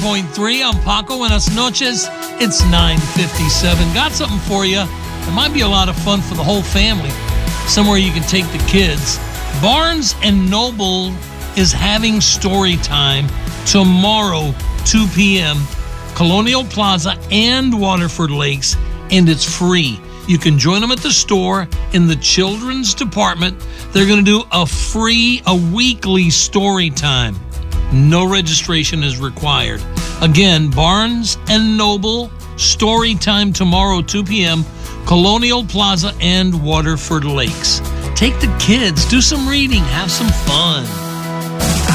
101.3. I'm Paco. Buenas noches. It's 9:57. Got something for you. It might be a lot of fun for the whole family. Somewhere you can take the kids. Barnes & Noble is having story time tomorrow, 2 p.m., Colonial Plaza and Waterford Lakes, and it's free. You can join them at the store in the children's department. They're going to do a weekly story time. No registration is required. Again, Barnes & Noble, story time tomorrow, 2 p.m., Colonial Plaza and Waterford Lakes. Take the kids, do some reading, have some fun.